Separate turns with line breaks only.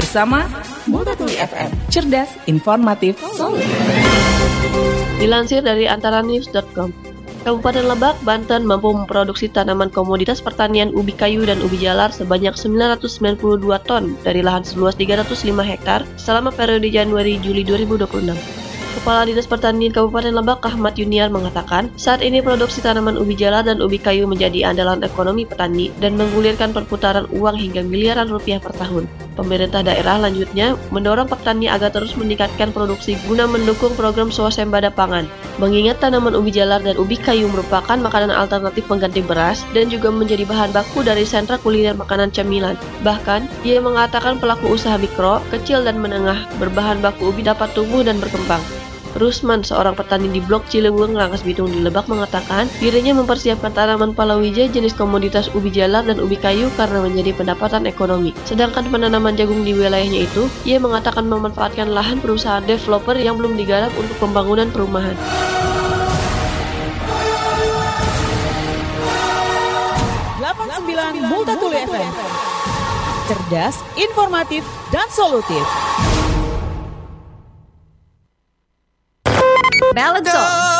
bersama Multatuli FM, cerdas, informatif, solutif.
Dilansir dari antaranews.com, Kabupaten Lebak, Banten mampu memproduksi tanaman komoditas pertanian ubi kayu dan ubi jalar sebanyak 992 ton dari lahan seluas 305 hektar selama periode Januari-Juli 2026. Kepala Dinas Pertanian Kabupaten Lebak, Ahmad Yuniar, mengatakan saat ini produksi tanaman ubi jalar dan ubi kayu menjadi andalan ekonomi petani dan menggulirkan perputaran uang hingga miliaran rupiah per tahun. Pemerintah daerah lanjutnya mendorong petani agar terus meningkatkan produksi guna mendukung program swasembada pangan. Mengingat tanaman ubi jalar dan ubi kayu merupakan makanan alternatif pengganti beras dan juga menjadi bahan baku dari sentra kuliner makanan cemilan. Bahkan, ia mengatakan pelaku usaha mikro, kecil dan menengah berbahan baku ubi dapat tumbuh dan berkembang. Rusman, seorang petani di Blok Cilewung, Rangkas Bitung di Lebak, mengatakan dirinya mempersiapkan tanaman palawija jenis komoditas ubi jalar dan ubi kayu karena menjadi pendapatan ekonomi. Sedangkan penanaman jagung di wilayahnya itu, ia mengatakan memanfaatkan lahan perusahaan developer yang belum digarap untuk pembangunan perumahan.
Multatuli FM, cerdas, informatif, dan solutif.
Balance